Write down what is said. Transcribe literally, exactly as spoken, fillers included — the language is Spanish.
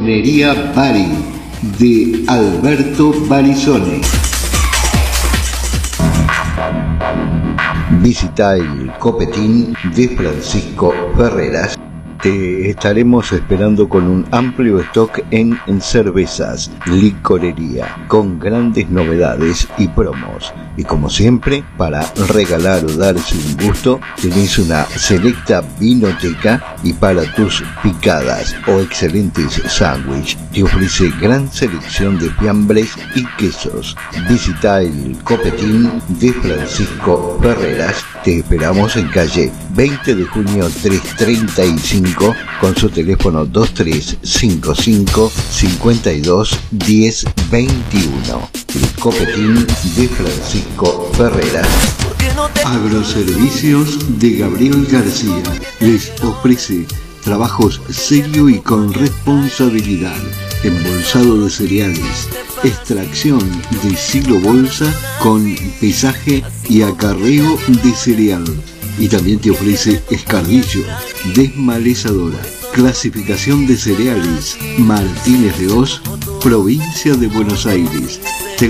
Hornería Bari de Alberto Barizone. Visita el Copetín de Francisco Ferreras. Te estaremos esperando con un amplio stock en, en cervezas, licorería, con grandes novedades y promos. Y como siempre, para regalar o darse un gusto, tenés una selecta vinoteca, y para tus picadas o excelentes sándwiches te ofrece gran selección de fiambres y quesos. Visita el Copetín de Francisco Ferreras. Te esperamos en calle veinte de junio trescientos treinta y cinco con su teléfono dos tres cinco cinco, cinco dos, diez, veintiuno. El Copetín de Francisco Ferreras. Agroservicios de Gabriel García les ofrece trabajos serio y con responsabilidad, embolsado de cereales, extracción de silo bolsa con pesaje y acarreo de cereal. Y también te ofrece escardillo, desmalezadora, clasificación de cereales. Martínez de Hoz, provincia de Buenos Aires.